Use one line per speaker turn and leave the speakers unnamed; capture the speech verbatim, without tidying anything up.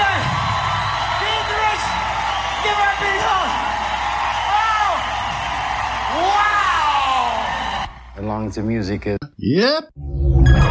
London! English! Give her a big hug! Oh! Wow!
As long as the music is.
Yep.